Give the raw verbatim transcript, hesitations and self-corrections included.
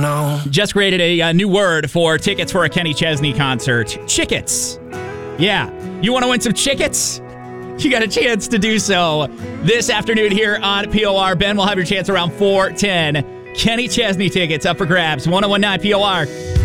know. Just created a, uh new word for tickets for a Kenny Chesney concert. Chickets. Yeah. You want to win some chickets? You got a chance to do so this afternoon here on P O R. Ben will have your chance around four ten. Kenny Chesney tickets up for grabs. ten nineteen P O R.